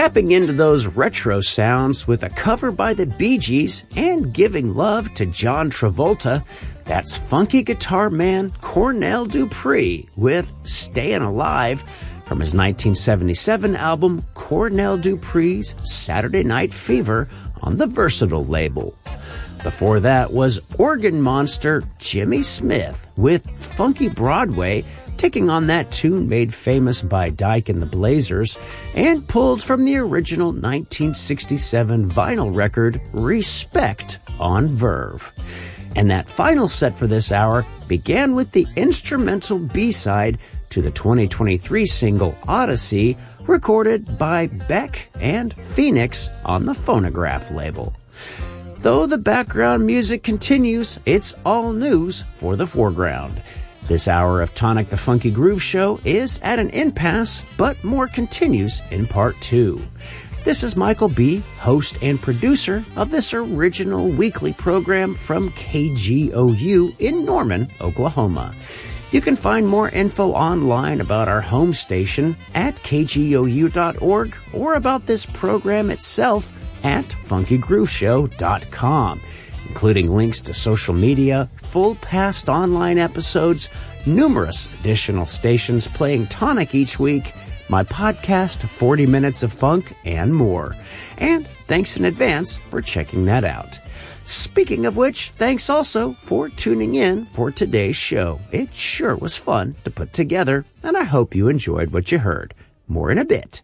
tapping into those retro sounds with a cover by the Bee Gees and giving love to John Travolta. That's funky guitar man Cornell Dupree with Stayin' Alive from his 1977 album Cornell Dupree's Saturday Night Fever on the Versatile label. Before that was organ monster Jimmy Smith with Funky Broadway, taking on that tune made famous by Dyke and the Blazers and pulled from the original 1967 vinyl record Respect on Verve. And that final set for this hour began with the instrumental B-side to the 2023 single Odyssey, recorded by Beck and Phoenix on the Phonograph label. Though the background music continues, it's all news for the foreground. This hour of Tonic the Funky Groove Show is at an impasse, but more continues in part 2. This is Michael B., host and producer of this original weekly program from KGOU in Norman, Oklahoma. You can find more info online about our home station at kgou.org or about this program itself at funkygrooveshow.com, including links to social media, full past online episodes, numerous additional stations playing Tonic each week, my podcast, 40 Minutes of Funk, and more. And thanks in advance for checking that out. Speaking of which, thanks also for tuning in for today's show. It sure was fun to put together, and I hope you enjoyed what you heard. More in a bit.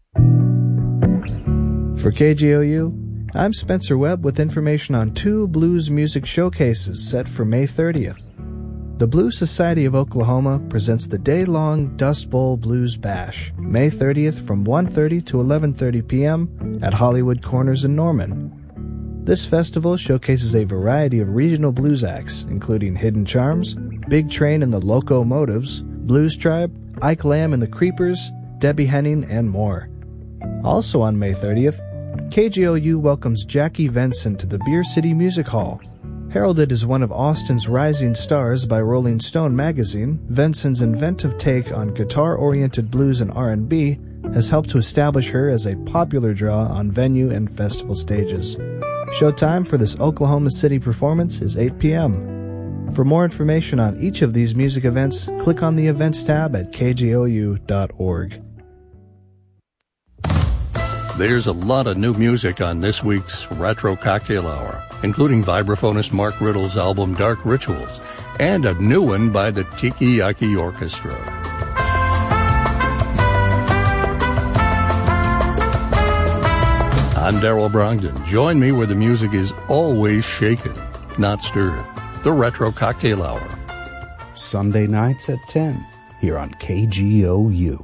For KGOU, I'm Spencer Webb with information on 2 blues music showcases set for May 30th. The Blues Society of Oklahoma presents the day-long Dust Bowl Blues Bash, May 30th from 1:30 to 11:30 p.m. at Hollywood Corners in Norman. This festival showcases a variety of regional blues acts, including Hidden Charms, Big Train and the Locomotives, Blues Tribe, Ike Lamb and the Creepers, Debbie Henning, and more. Also on May 30th, KGOU welcomes Jackie Venson to the Beer City Music Hall. Heralded as one of Austin's rising stars by Rolling Stone magazine, Venson's inventive take on guitar-oriented blues and R&B has helped to establish her as a popular draw on venue and festival stages. Showtime for this Oklahoma City performance is 8 p.m. For more information on each of these music events, click on the Events tab at kgou.org. There's a lot of new music on this week's Retro Cocktail Hour, including vibraphonist Mark Riddle's album Dark Rituals, and a new one by the Tiki Yaki Orchestra. I'm Darrell Brogdon. Join me where the music is always shaken, not stirred. The Retro Cocktail Hour. Sunday nights at 10, here on KGOU.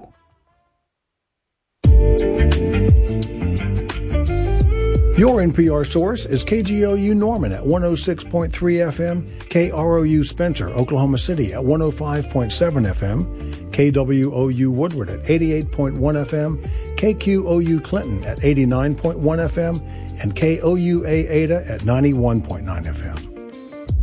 Your NPR source is KGOU Norman at 106.3 FM, KROU Spencer, Oklahoma City at 105.7 FM, KWOU Woodward at 88.1 FM, KQOU Clinton at 89.1 FM, and KOUA Ada at 91.9 FM.